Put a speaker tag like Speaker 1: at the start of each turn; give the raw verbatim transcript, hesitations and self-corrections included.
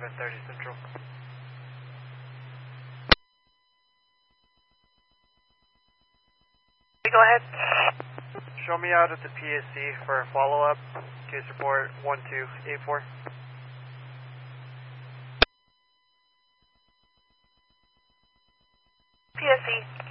Speaker 1: at thirty Central.
Speaker 2: Go ahead.
Speaker 1: Show me out at the P S C for a follow-up. Case report one two eight four.
Speaker 2: P S C.